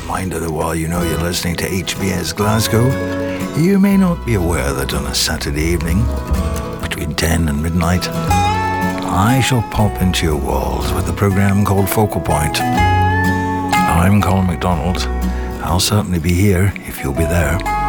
Reminder that while you know you're listening to HBS Glasgow, you may not be aware that on a Saturday evening, between 10 and midnight, I shall pop into your walls with a programme called Focal Point. I'm Colin MacDonald. I'll certainly be here if you'll be there.